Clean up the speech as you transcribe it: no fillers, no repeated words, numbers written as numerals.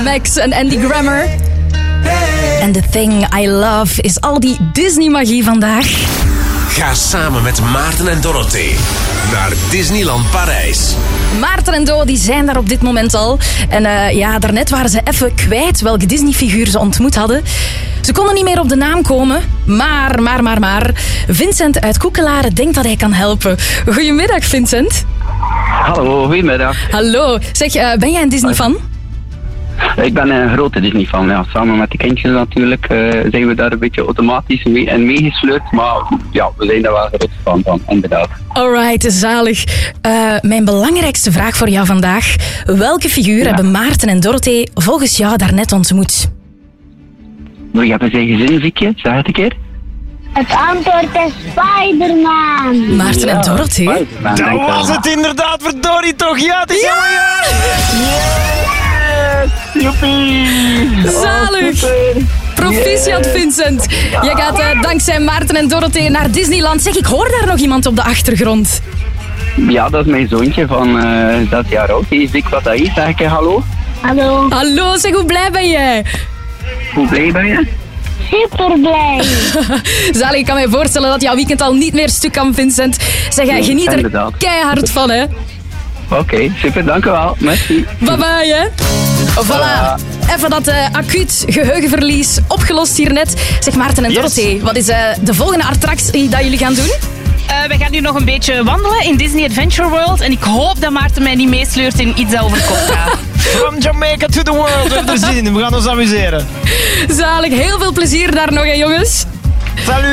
Max en Andy Grammer. En The Thing I Love is al die Disney-magie vandaag. Ga samen met Maarten en Dorothee naar Disneyland Parijs. Maarten en Do die zijn daar op dit moment al. En daarnet waren ze even kwijt welke Disney-figuur ze ontmoet hadden. Ze konden niet meer op de naam komen. Maar. Vincent uit Koekelaren denkt dat hij kan helpen. Goedemiddag, Vincent. Hallo, goedemiddag. Hallo. Zeg, ben jij een Disney-fan? Ik ben een grote Disney-fan. Ja. Samen met de kindjes natuurlijk zijn we daar een beetje automatisch meegesleurd. Maar ja, we zijn daar wel groot fan van, inderdaad. Alright, zalig. Mijn belangrijkste vraag voor jou vandaag. Welke figuur hebben Maarten en Dorothee volgens jou daarnet ontmoet? Je hebt een gezinsziekje, zeg het een keer. Het antwoord is Spider-Man. Maarten en Dorothee? Dat was het inderdaad, verdorie toch? Ja, het is Joepie! Zalig! Proficiat, Vincent. Je gaat dankzij Maarten en Dorothee naar Disneyland. Zeg, ik hoor daar nog iemand op de achtergrond. Ja, dat is mijn zoontje van 6 jaar oud. Die is dik wat dat is. Zeg ik hallo? Hallo. Hallo, zeg, hoe blij ben jij? Hoe blij ben je? Super blij. Zalig, ik kan mij voorstellen dat jouw weekend al niet meer stuk kan, Vincent. Zeg, jij geniet er inderdaad keihard van, hè? Oké, super, dank u wel. Merci. Bye bye, hè? Voilà. Even dat acuut geheugenverlies opgelost hier net. Zeg, Maarten en Dorothee, wat is de volgende attractie dat jullie gaan doen? We gaan nu nog een beetje wandelen in Disney Adventure World. En ik hoop dat Maarten mij niet meesleurt in iets dat over kop gaat. From Jamaica to the world. We hebben er zin in. We gaan ons amuseren. Zalig, heel veel plezier daar nog, hè, jongens. Salut.